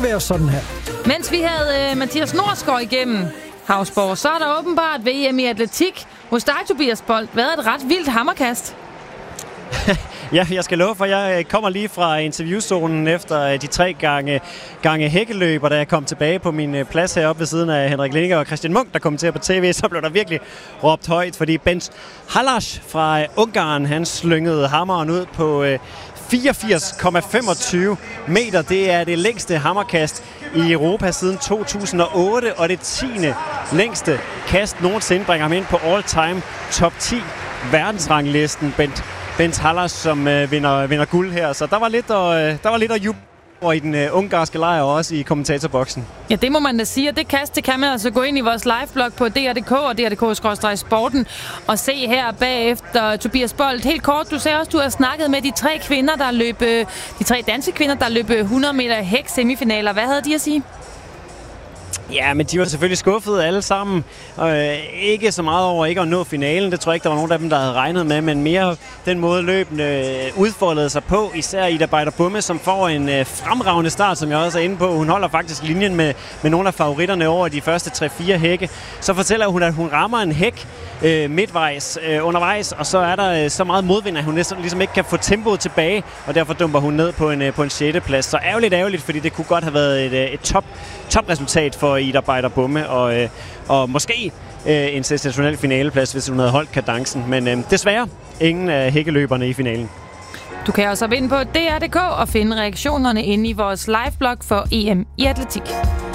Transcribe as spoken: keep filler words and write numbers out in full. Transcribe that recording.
være sådan her. Mens vi havde uh, Mathias Norsgaard igennem Hausborg, så er der åbenbart V M i atletik hos dig, Tobias Bolt. Hvad er et ret vildt hammerkast? Ja, jeg skal love for, jeg kommer lige fra interviewzonen efter de tre gange, gange hækkeløb, og da jeg kom tilbage på min plads heroppe ved siden af Henrik Linge og Christian Munk, der kommenterer på tv, så blev der virkelig råbt højt, fordi Bent Halas fra Ungarn, han slyngede hammeren ud på fireogfirs komma femogtyve meter. Det er det længste hammerkast i Europa siden to tusind og otte, og det tiende længste kast nogensinde bringer ham ind på all-time top ti verdensranglisten. Bent Bent Halas, som øh, vinder, vinder guld her. Så der var lidt at, øh, der var lidt at juble over i den øh, ungarske lejr og også i kommentatorboksen. Ja, det må man da sige. Og det kast, det kan man altså gå ind i vores liveblog på D R punktum D K og D R punktum D K skråstreg sporten og se her bagefter. Tobias Bolt, helt kort, du sagde også, du har snakket med de tre kvinder, der løb, de tre danske kvinder, der løb hundrede meter hæk semifinaler. Hvad havde de at sige? Ja, men de var selvfølgelig skuffede alle sammen. Øh, ikke så meget over ikke at nå finalen. Det tror jeg ikke, der var nogen af dem, der havde regnet med. Men mere den måde løbende udfoldede sig på. Især Ida Beider-Bumme, som får en øh, fremragende start, som jeg også er inde på. Hun holder faktisk linjen med, med nogle af favoritterne over de første tre fire hække. Så fortæller hun, at hun rammer en hæk øh, midtvejs øh, undervejs. Og så er der øh, så meget modvind, at hun ligesom, ligesom ikke kan få tempoet tilbage. Og derfor dumper hun ned på en, øh, på en sjette plads. Så ærgerligt, ærgerligt, fordi det kunne godt have været et, et top, top resultat for Ida Beider-Bumme, og, øh, og måske øh, en sensationel finaleplads, hvis hun havde holdt kadencen. Men øh, desværre ingen af hækkeløberne i finalen. Du kan også ind på D R punktum D K og finde reaktionerne inde i vores liveblog for E M i atletik.